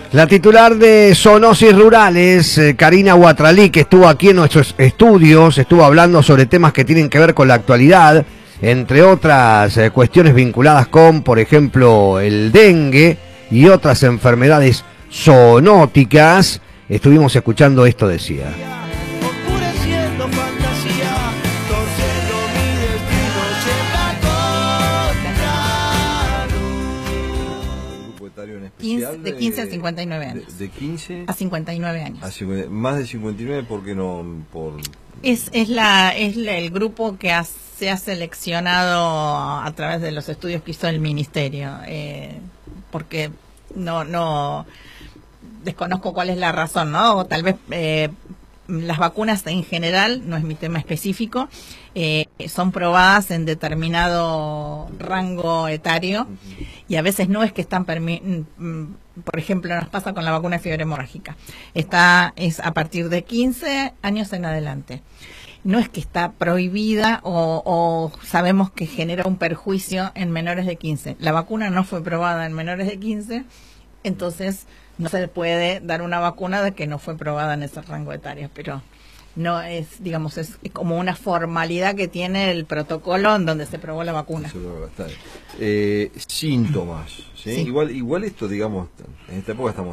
La titular de Zoonosis Rurales, Karina Guatralí, que estuvo aquí en nuestros estudios, estuvo hablando sobre temas que tienen que ver con la actualidad, entre otras cuestiones vinculadas con, por ejemplo, el dengue y otras enfermedades zoonóticas. Estuvimos escuchando esto, decía. De 15 a 59 años. ¿De 15? A 59 años. Más de 59, porque no por... Es el grupo que se ha seleccionado a través de los estudios que hizo el ministerio, porque no desconozco cuál es la razón, ¿no? O tal vez las vacunas en general, no es mi tema específico, son probadas en determinado rango etario y a veces no es que están, por ejemplo, nos pasa con la vacuna de fiebre hemorrágica, es a partir de 15 años en adelante. No es que está prohibida o sabemos que genera un perjuicio en menores de 15. La vacuna no fue probada en menores de 15, entonces no se puede dar una vacuna de que no fue probada en ese rango etario, pero no es, digamos, es como una formalidad que tiene el protocolo en donde se probó la vacuna. Síntomas, ¿sí? Sí. Igual esto, digamos, en esta época estamos